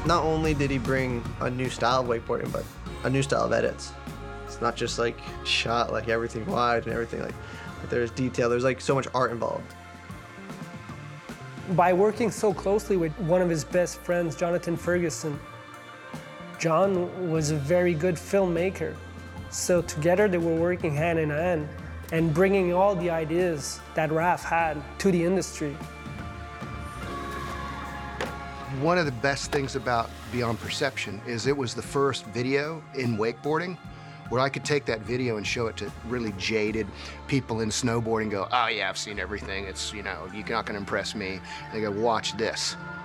Not only did he bring a new style of wakeboarding, but a new style of edits. It's not just like shot like everything wide and everything like, but there's detail, there's like so much art involved. By working so closely with one of his best friends, Jonathan Ferguson, John was a very good filmmaker. So together they were working hand in hand and bringing all the ideas that Raph had to the industry. One of the best things about Beyond Perception is it was the first video in wakeboarding where I could take that video and show it to really jaded people in snowboarding and go, oh yeah, I've seen everything. It's, you know, you're not gonna impress me. And they go, watch this.